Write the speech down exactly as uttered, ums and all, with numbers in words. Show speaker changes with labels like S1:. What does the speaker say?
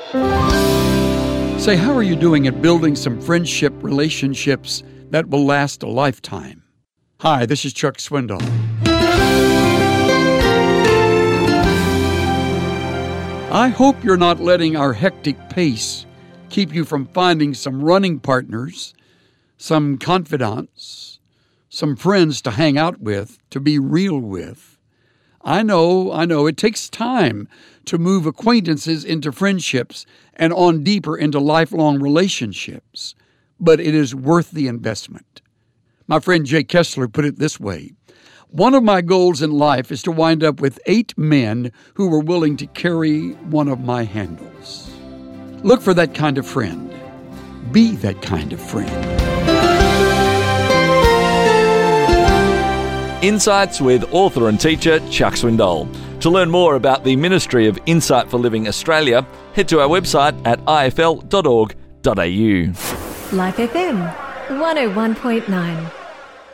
S1: Say, how are you doing at building some friendship relationships that will last a lifetime? Hi, this is Chuck Swindoll. I hope you're not letting our hectic pace keep you from finding some running partners, some confidants, some friends to hang out with, to be real with. I know, I know, it takes time to move acquaintances into friendships and on deeper into lifelong relationships, but it is worth the investment. My friend Jay Kessler put it this way: one of my goals in life is to wind up with eight men who were willing to carry one of my handles. Look for that kind of friend. Be that kind of friend.
S2: Insights with author and teacher Chuck Swindoll. To learn more about the Ministry of Insight for Living Australia, head to our website at i f l dot org dot a u.
S3: Life F M one oh one point nine.